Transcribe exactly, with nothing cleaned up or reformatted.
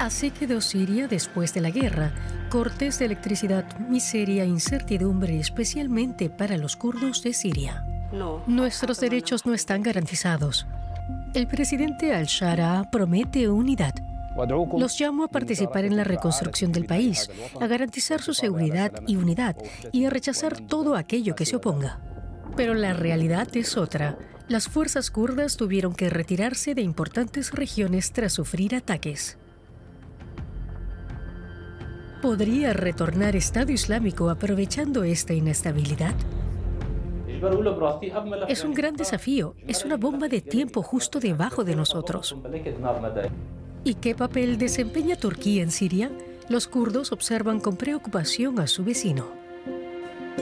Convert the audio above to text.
Así quedó Siria después de la guerra. Cortes de electricidad, miseria, incertidumbre, especialmente para los kurdos de Siria. No. Nuestros derechos no están garantizados. El presidente al-Shara promete unidad. Los llamo a participar en la reconstrucción del país, a garantizar su seguridad y unidad y a rechazar todo aquello que se oponga. Pero la realidad es otra. Las fuerzas kurdas tuvieron que retirarse de importantes regiones tras sufrir ataques. ¿Podría retornar Estado Islámico aprovechando esta inestabilidad? Es un gran desafío, es una bomba de tiempo justo debajo de nosotros. ¿Y qué papel desempeña Turquía en Siria? Los kurdos observan con preocupación a su vecino.